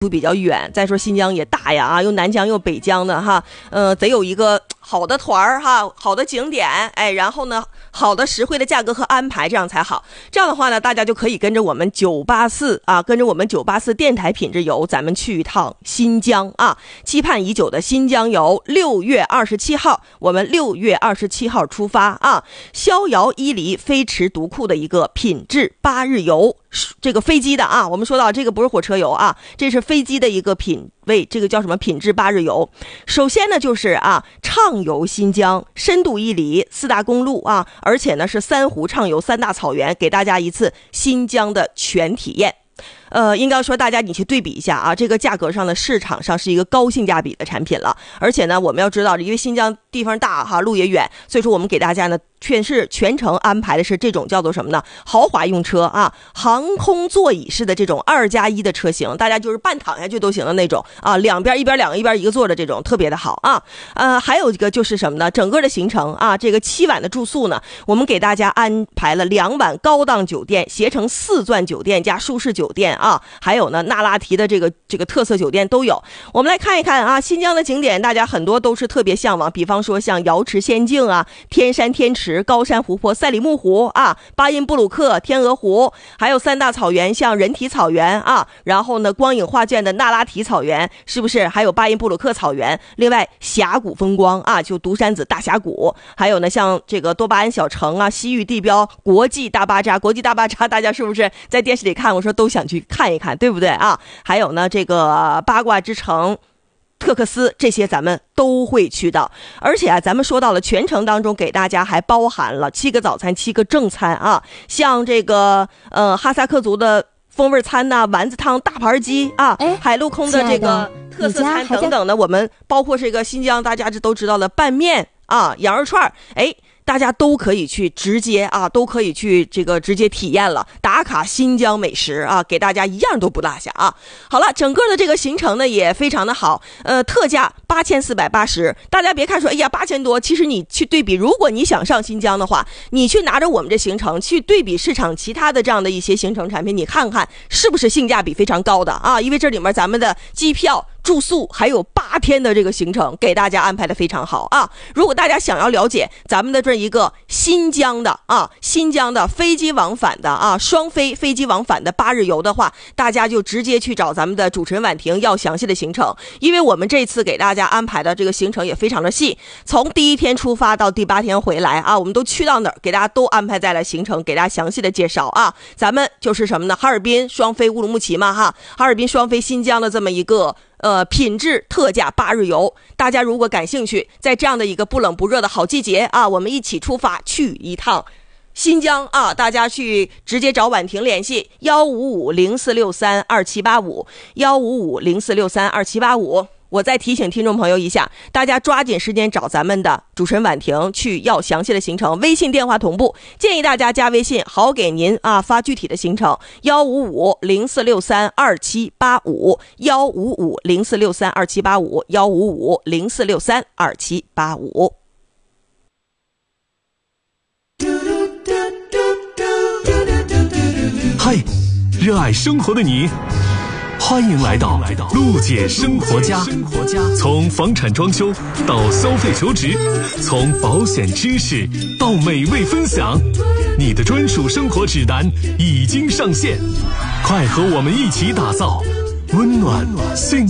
比较远，再说新疆也大呀啊，又南疆又北疆的哈，得有一个好的团儿哈，好的景点，哎，然后呢，好的实惠的价格和安排，这样才好。这样的话呢，大家就可以跟着我们984啊，跟着我们984电台品质游，咱们去一趟新疆啊，期盼已久的新疆游，6月27号，我们6月27号出发啊，逍遥伊犁飞驰独库的一个品质8日游。这个飞机的啊，我们说到这个不是火车游啊，这是飞机的一个品味，这个叫什么品质8日游。首先呢就是啊，畅游新疆，深度伊犁4大公路啊，而且呢是3湖畅游3大草原，给大家一次新疆的全体验。应该说大家你去对比一下啊，这个价格上的市场上是一个高性价比的产品了。而且呢，我们要知道，因为新疆地方大哈，路也远，所以说我们给大家呢全程安排的是这种叫做什么呢？豪华用车啊，航空座椅式的这种2+1的车型，大家就是半躺下去都行的那种啊，两边一边两个一边一个坐的这种，特别的好啊。还有一个就是什么呢？整个的行程啊，这个7晚的住宿呢，我们给大家安排了2晚高档酒店，携程4钻酒店加舒适酒店啊，还有呢那拉提的这个特色酒店都有。我们来看一看啊，新疆的景点大家很多都是特别向往，比方说像瑶池仙境啊、天山天池、高山湖泊、赛里木湖啊、巴音布鲁克、天鹅湖，还有3大草原，像人体草原啊，然后呢光影画卷的那拉提草原，是不是？还有巴音布鲁克草原，另外峡谷风光啊，就独山子大峡谷，还有呢像这个多巴胺小城啊、西域地标、国际大巴扎，大家是不是在电视里看？我说都想去看一看，对不对啊？还有呢这个八卦之城特克斯，这些咱们都会去的。而且啊，咱们说到了全程当中给大家还包含了7个早餐7个正餐啊，像这个哈萨克族的风味餐呐、丸子汤、大盘鸡啊，海陆空的这个特色餐等等的，我们包括这个新疆大家都知道了拌面啊、羊肉串，大家都可以去直接体验了，打卡新疆美食啊，给大家一样都不落下啊。好了，整个的这个行程呢也非常的好，特价8480，大家别看说哎呀8000多，其实你去对比，如果你想上新疆的话，你去拿着我们这行程去对比市场其他的这样的一些行程产品，你看看是不是性价比非常高的啊？因为这里面咱们的机票、住宿还有8天的这个行程给大家安排的非常好啊。如果大家想要了解咱们的这一个新疆的飞机往返的啊，双飞飞机往返的8日游的话，大家就直接去找咱们的主持人婉婷要详细的行程，因为我们这次给大家安排的这个行程也非常的细，从第1天出发到第8天回来啊，我们都去到哪儿，给大家都安排在了行程，给大家详细的介绍啊。咱们就是什么呢？哈尔滨双飞乌鲁木齐嘛哈，哈尔滨双飞新疆的这么一个品质特价8日游，大家如果感兴趣，在这样的一个不冷不热的好季节啊，我们一起出发去一趟新疆啊！大家去直接找婉婷联系15504632785，15504632785。我再提醒听众朋友一下，大家抓紧时间找咱们的主持人婉婷去要详细的行程，微信电话同步，建议大家加微信，好给您啊发具体的行程，15504632785，15504632785，15504632785。 嗨，热爱生活的你，欢迎来到陆姐生活家。从房产装修到消费求职，从保险知识到美味分享，你的专属生活指南已经上线，快和我们一起打造温暖幸